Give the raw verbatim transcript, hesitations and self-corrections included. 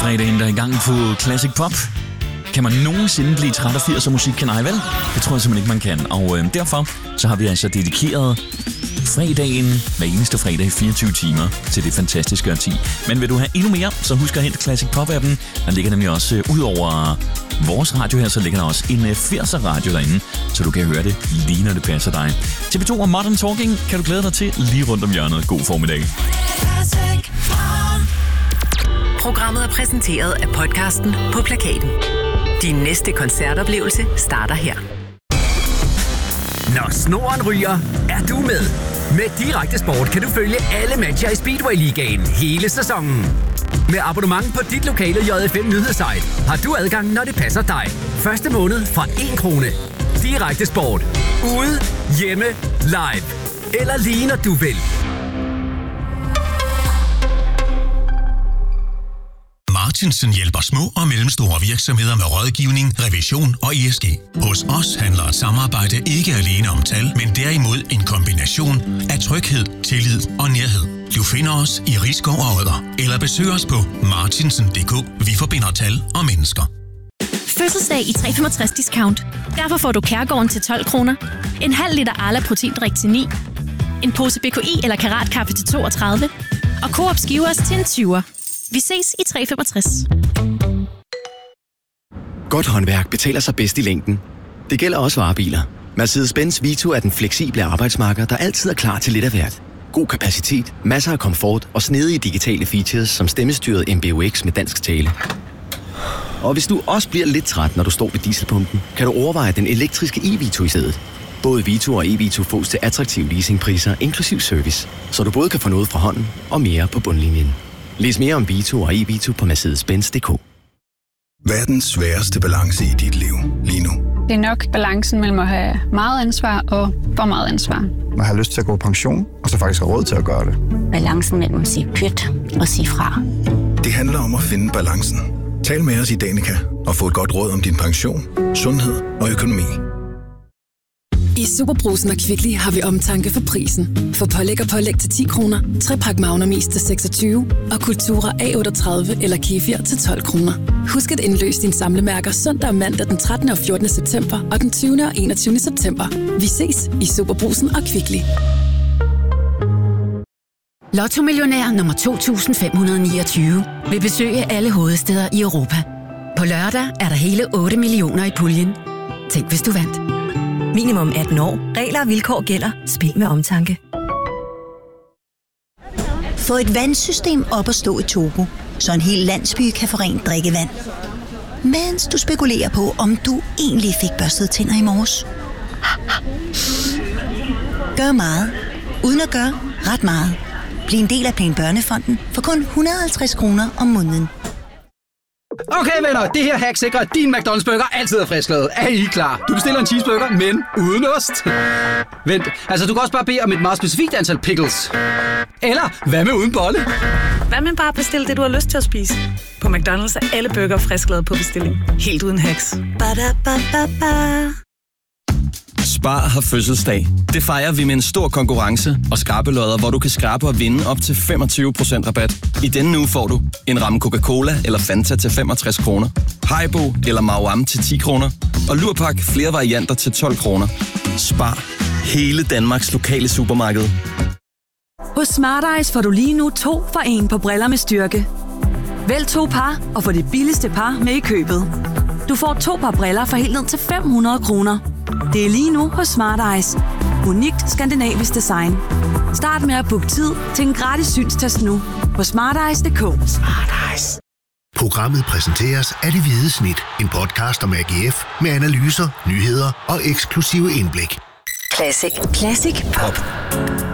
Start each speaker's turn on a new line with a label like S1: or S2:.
S1: fredagen, der er i gang på Classic Pop. Kan man nogensinde blive træt af firser musik? Kan ej vel? Det tror jeg simpelthen ikke, man kan. Og øh, derfor så har vi altså dedikeret fredagen, hver eneste fredag, fireogtyve timer til det fantastiske årti. Men vil du have endnu mere, så husk at hente Classic Pop-appen. Der ligger nemlig også, øh, ud over vores radio her, så ligger der også en øh, firser-radio derinde, så du kan høre det lige når det passer dig. T V to og Modern Talking kan du glæde dig til lige rundt om hjørnet. God formiddag.
S2: Programmet er præsenteret af podcasten På Plakaten. Din næste koncertoplevelse starter her.
S3: Når snoren ryger, er du med. Med Direkte Sport kan du følge alle matcher i Speedway-ligaen hele sæsonen. Med abonnement på dit lokale J F M nyhedssite har du adgang, når det passer dig. Første måned fra en krone. Direkte Sport. Ude, hjemme, live. Eller lige når du vil.
S4: Martinsen hjælper små og mellemstore virksomheder med rådgivning, revision og E S G. Hos os handler et samarbejde ikke alene om tal, men derimod en kombination af tryghed, tillid og nærhed. Du finder os i Risskov og Odder, eller besøg os på martinsen punktum d k. Vi forbinder tal og mennesker.
S5: Fødselsdag i tre komma femogtres discount. Derfor får du Kærgården til tolv kroner, en halv liter Arla proteindrik til ni, en pose B K I eller Karatkaffe til toogtredive og Coop Skivers til en tyver. Vi ses i tre komma femogtres.
S6: Godt håndværk betaler sig bedst i længden. Det gælder også varebiler. Mercedes-Benz Vito er den fleksible arbejdsmarker, der altid er klar til lidt af hvert. God kapacitet, masser af komfort og snedige digitale features som stemmestyret M B U X med dansk tale. Og hvis du også bliver lidt træt, når du står ved dieselpumpen, kan du overveje den elektriske e-Vito i stedet. Både Vito og e-Vito fås til attraktive leasingpriser inklusiv service, så du både kan få noget fra hånden og mere på bundlinjen. Læs mere om Vito og e-Vito på mercedes benz punktum d k.
S7: Hvad er den sværeste balance i dit liv lige nu?
S8: Det er nok balancen mellem at have meget ansvar og for meget ansvar.
S9: Man har lyst til at gå på pension, og så faktisk har råd til at gøre det.
S10: Balancen mellem at sige pyt og sige fra.
S7: Det handler om at finde balancen. Tal med os i Danica og få et godt råd om din pension, sundhed og økonomi.
S11: I Superbrugsen og Kvickly har vi omtanke for prisen. For pålæg og pålæg til ti kroner, tre pakke Magnum Is til seksogtyve og Kultura A otteogtredive eller Kefir til tolv kroner. Husk at indløse dine samlemærker søndag og mandag den trettende og fjortende september og den tyvende og enogtyvende september. Vi ses i Superbrugsen og Kvickly.
S12: Lotto-millionær nummer to tusind fem hundrede niogtyve vil besøge alle hovedstæder i Europa. På lørdag er der hele otte millioner i puljen. Tænk, hvis du vandt.
S13: Minimum atten år. Regler og vilkår gælder. Spil med omtanke.
S14: Få et vandsystem op at stå i Togo, så en hel landsby kan få rent drikkevand. Mens du spekulerer på, om du egentlig fik børstet tænder i morges. Gør meget, uden at gøre ret meget. Bliv en del af Plan Børnefonden for kun et hundrede og halvtreds kroner om måneden.
S15: Okay venner, det her hack sikrer, at din McDonald's burger altid er frisklavet. Er I klar? Du bestiller en cheeseburger, men uden ost. Vent, altså du kan også bare bede om et meget specifikt antal pickles. Eller hvad med uden bolle?
S16: Hvad med bare bestille det, du har lyst til at spise? På McDonald's er alle burger frisklavet på bestilling. Helt uden hacks. Ba-da-ba-ba-ba.
S17: Spar har fødselsdag. Det fejrer vi med en stor konkurrence og skrabelodder, hvor du kan skrabe og vinde op til femogtyve procent rabat. I denne uge får du en ramme Coca-Cola eller Fanta til femogtres kroner, Haribo eller Mauam til ti kroner, og Lurpak flere varianter til tolv kroner. Spar. Hele Danmarks lokale supermarked.
S18: Hos Smart Eyes får du lige nu to for en på briller med styrke. Vælg to par og få det billigste par med i købet. Du får to par briller for helt ned til fem hundrede kroner. Det er lige nu hos Smart Eyes. Unikt skandinavisk design. Start med at booke tid til en gratis synstest nu på smarteyes punktum d k.
S19: Smart Eyes. Programmet præsenteres af Det Hvide Snit. En podcast om A G F med analyser, nyheder og eksklusive indblik.
S2: Classic. Classic Pop.